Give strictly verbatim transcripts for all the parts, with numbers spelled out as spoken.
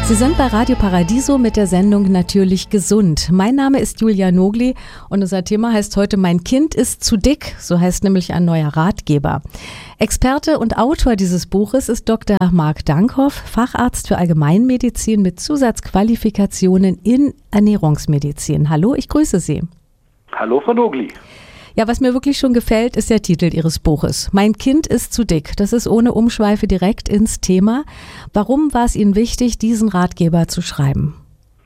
Sie sind bei Radio Paradiso mit der Sendung Natürlich gesund. Mein Name ist Julia Nogli und unser Thema heißt heute Mein Kind ist zu dick, so heißt nämlich ein neuer Ratgeber. Experte und Autor dieses Buches ist Doktor Marc Dankhoff, Facharzt für Allgemeinmedizin mit Zusatzqualifikationen in Ernährungsmedizin. Hallo, ich grüße Sie. Hallo, Frau Nogli. Ja, was mir wirklich schon gefällt, ist der Titel Ihres Buches. Mein Kind ist zu dick. Das ist ohne Umschweife direkt ins Thema. Warum war es Ihnen wichtig, diesen Ratgeber zu schreiben?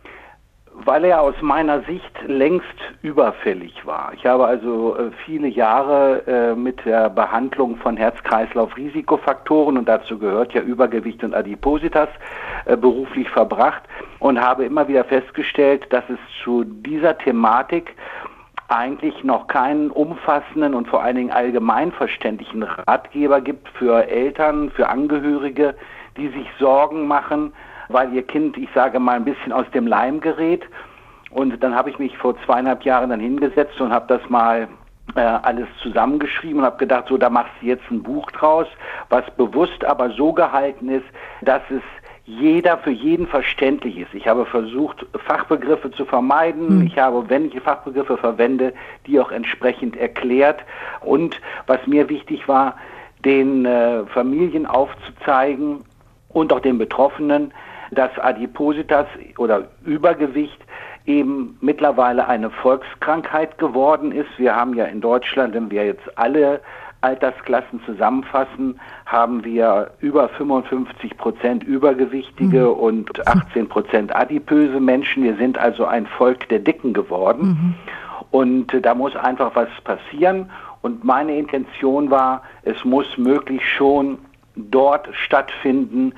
Weil er aus meiner Sicht längst überfällig war. Ich habe also äh, viele Jahre äh, mit der Behandlung von Herz-Kreislauf-Risikofaktoren, und dazu gehört ja Übergewicht und Adipositas, äh, beruflich verbracht und habe immer wieder festgestellt, dass es zu dieser Thematik eigentlich noch keinen umfassenden und vor allen Dingen allgemeinverständlichen Ratgeber gibt für Eltern, für Angehörige, die sich Sorgen machen, weil ihr Kind, ich sage mal, ein bisschen aus dem Leim gerät. Und dann habe ich mich vor zweieinhalb Jahren dann hingesetzt und habe das mal äh, alles zusammengeschrieben und habe gedacht, so, da machst du jetzt ein Buch draus, was bewusst aber so gehalten ist, dass es jeder für jeden verständlich ist. Ich habe versucht, Fachbegriffe zu vermeiden. Hm. Ich habe, wenn ich Fachbegriffe verwende, die auch entsprechend erklärt. Und was mir wichtig war, den äh, Familien aufzuzeigen und auch den Betroffenen, dass Adipositas oder Übergewicht eben mittlerweile eine Volkskrankheit geworden ist. Wir haben ja in Deutschland, wenn wir jetzt alle Altersklassen zusammenfassen, haben wir über fünfundfünfzig Prozent Übergewichtige mhm. und achtzehn Prozent adipöse Menschen. Wir sind also ein Volk der Dicken geworden. Mhm. Und äh, da muss einfach was passieren. Und meine Intention war, es muss möglichst schon dort stattfinden,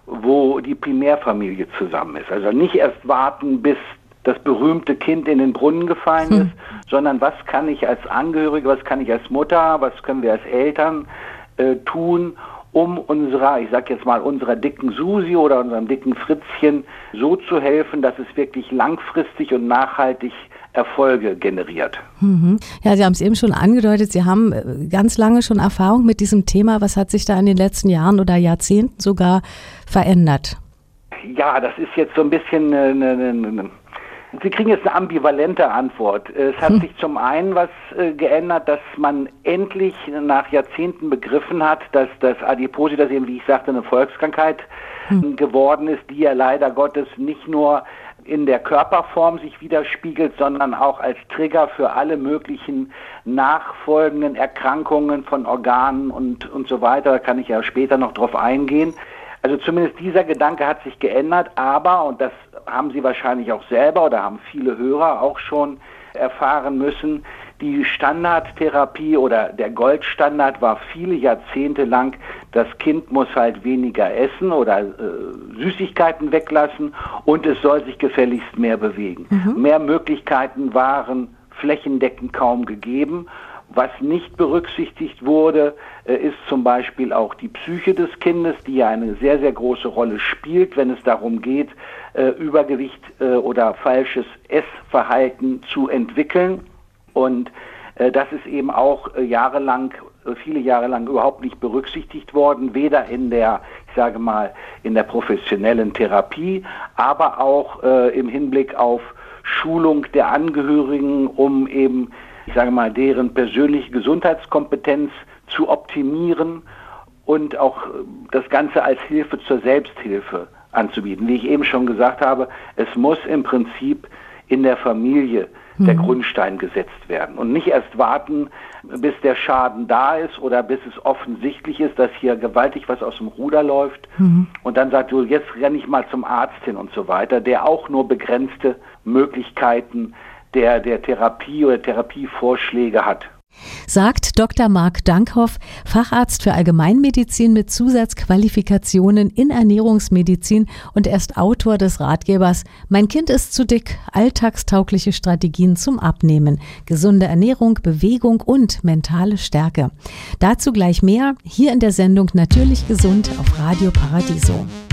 wo die Primärfamilie zusammen ist. Also nicht erst warten, bis das berühmte Kind in den Brunnen gefallen hm. ist, sondern was kann ich als Angehörige, was kann ich als Mutter, was können wir als Eltern äh, tun, um unserer, ich sag jetzt mal, unserer dicken Susi oder unserem dicken Fritzchen so zu helfen, dass es wirklich langfristig und nachhaltig Erfolge generiert. Mhm. Ja, Sie haben es eben schon angedeutet, Sie haben ganz lange schon Erfahrung mit diesem Thema. Was hat sich da in den letzten Jahren oder Jahrzehnten sogar verändert? Ja, das ist jetzt so ein bisschen eine, eine, eine Sie kriegen jetzt eine ambivalente Antwort. Es hat hm. sich zum einen was äh, geändert, dass man endlich nach Jahrzehnten begriffen hat, dass das Adipositas eben, wie ich sagte, eine Volkskrankheit hm. geworden ist, die ja leider Gottes nicht nur in der Körperform sich widerspiegelt, sondern auch als Trigger für alle möglichen nachfolgenden Erkrankungen von Organen und, und so weiter. Da kann ich ja später noch drauf eingehen. Also zumindest dieser Gedanke hat sich geändert, aber, und das haben Sie wahrscheinlich auch selber oder haben viele Hörer auch schon erfahren müssen, die Standardtherapie oder der Goldstandard war viele Jahrzehnte lang, das Kind muss halt weniger essen oder äh, Süßigkeiten weglassen und es soll sich gefälligst mehr bewegen. Mhm. Mehr Möglichkeiten waren flächendeckend kaum gegeben. Was nicht berücksichtigt wurde, ist zum Beispiel auch die Psyche des Kindes, die ja eine sehr, sehr große Rolle spielt, wenn es darum geht, Übergewicht oder falsches Essverhalten zu entwickeln. Und das ist eben auch jahrelang, viele Jahre lang überhaupt nicht berücksichtigt worden, weder in der, ich sage mal, in der professionellen Therapie, aber auch im Hinblick auf Schulung der Angehörigen, um eben ich sage mal, deren persönliche Gesundheitskompetenz zu optimieren und auch das Ganze als Hilfe zur Selbsthilfe anzubieten. Wie ich eben schon gesagt habe, es muss im Prinzip in der Familie mhm. der Grundstein gesetzt werden und nicht erst warten, bis der Schaden da ist oder bis es offensichtlich ist, dass hier gewaltig was aus dem Ruder läuft mhm. und dann sagt, du, jetzt renne ich mal zum Arzt hin und so weiter, der auch nur begrenzte Möglichkeiten Der, der Therapie oder Therapievorschläge hat. Sagt Doktor Marc Dankhoff, Facharzt für Allgemeinmedizin mit Zusatzqualifikationen in Ernährungsmedizin und er ist Autor des Ratgebers Mein Kind ist zu dick, alltagstaugliche Strategien zum Abnehmen, gesunde Ernährung, Bewegung und mentale Stärke. Dazu gleich mehr hier in der Sendung Natürlich gesund auf Radio Paradiso.